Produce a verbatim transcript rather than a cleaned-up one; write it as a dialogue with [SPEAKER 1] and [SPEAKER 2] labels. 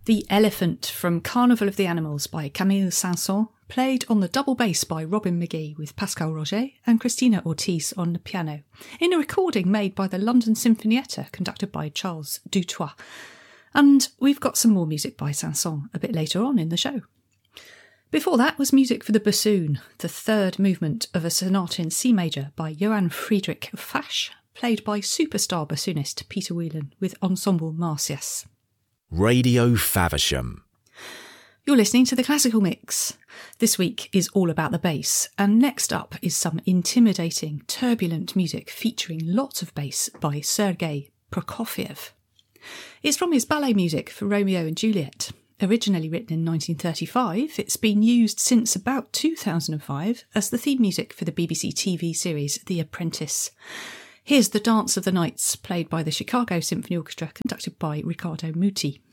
[SPEAKER 1] The Elephant from Carnival of the Animals by Camille Saint-Saëns, played on the double bass by Robin McGee with Pascal Roger and Christina Ortiz on the piano, in a recording made by the London Sinfonietta conducted by Charles Dutoit. And we've got some more music by Saint-Saëns a bit later on in the show. Before that was music for the bassoon, the third movement of a sonata in C major by Johann Friedrich Fasch, played by superstar bassoonist Peter Whelan with Ensemble Marsyas.
[SPEAKER 2] Radio Faversham.
[SPEAKER 1] You're listening to The Classical Mix. This week is all about the bass, and next up is some intimidating, turbulent music featuring lots of bass by Sergei Prokofiev. It's from his ballet music for Romeo and Juliet. Originally written in nineteen thirty-five, it's been used since about two thousand five as the theme music for the B B C T V series The Apprentice. Here's The Dance of the Nights, played by the Chicago Symphony Orchestra, conducted by Riccardo Muti.